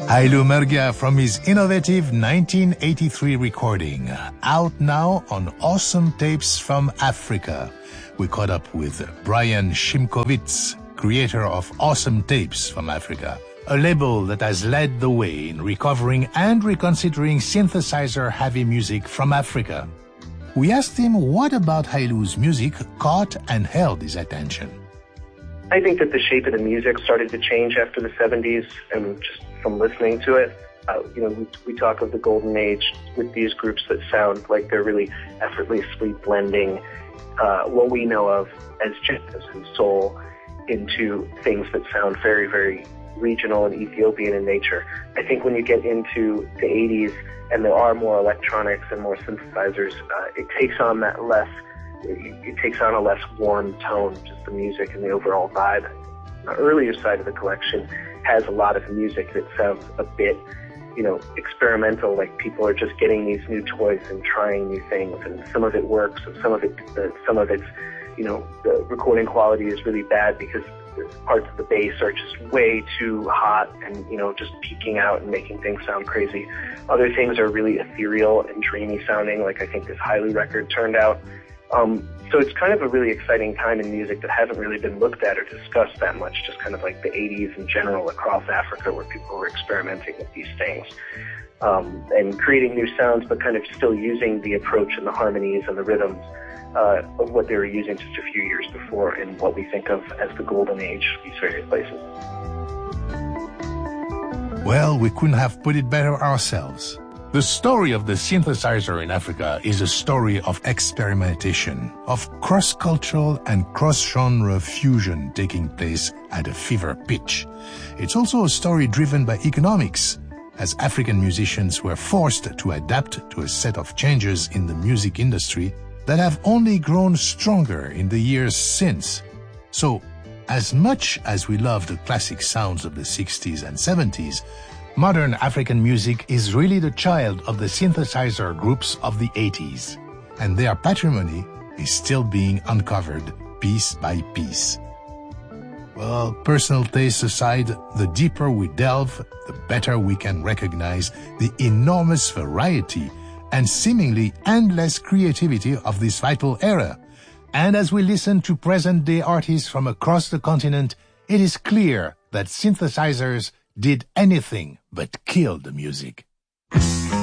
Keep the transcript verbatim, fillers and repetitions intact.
Hailou Mergia from his innovative nineteen eighty-three recording, out now on Awesome Tapes from Africa. We caught up with Brian Szymkowicz, creator of Awesome Tapes from Africa, a label that has led the way in recovering and reconsidering synthesizer-heavy music from Africa. We asked him what about Hailou's music caught and held his attention. I think that the shape of the music started to change after the seventies, and just from listening to it, uh, you know, we, we talk of the golden age with these groups that sound like they're really effortlessly blending uh, what we know of as jazz and soul into things that sound very, very regional and Ethiopian in nature. I think when you get into the eighties and there are more electronics and more synthesizers, uh, it takes on that less It takes on a less warm tone, just the music and the overall vibe. The earlier side of the collection has a lot of music that sounds a bit, you know, experimental, like people are just getting these new toys and trying new things, and some of it works, and some of it, uh, some of it's, you know, the recording quality is really bad because parts of the bass are just way too hot and, you know, just peaking out and making things sound crazy. Other things are really ethereal and dreamy sounding, like I think this Hailou record turned out. Um, so it's kind of a really exciting time in music that hasn't really been looked at or discussed that much, just kind of like the eighties in general across Africa, where people were experimenting with these things um, and creating new sounds, but kind of still using the approach and the harmonies and the rhythms uh, of what they were using just a few years before in what we think of as the golden age of these various places. Well, we couldn't have put it better ourselves. The story of the synthesizer in Africa is a story of experimentation, of cross-cultural and cross-genre fusion taking place at a fever pitch. It's also a story driven by economics, as African musicians were forced to adapt to a set of changes in the music industry that have only grown stronger in the years since. So, as much as we love the classic sounds of the sixties and seventies, modern African music is really the child of the synthesizer groups of the eighties, and their patrimony is still being uncovered piece by piece. Well, personal taste aside, the deeper we delve, the better we can recognize the enormous variety and seemingly endless creativity of this vital era. And as we listen to present-day artists from across the continent, it is clear that synthesizers did anything but kill the music.